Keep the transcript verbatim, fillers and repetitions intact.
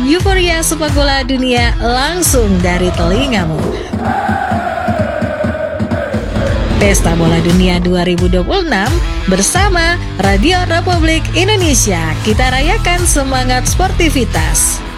euforia sepak bola dunia langsung dari telingamu. Pesta Bola Dunia dua ribu dua puluh enam bersama Radio Republik Indonesia. Kita rayakan semangat sportivitas.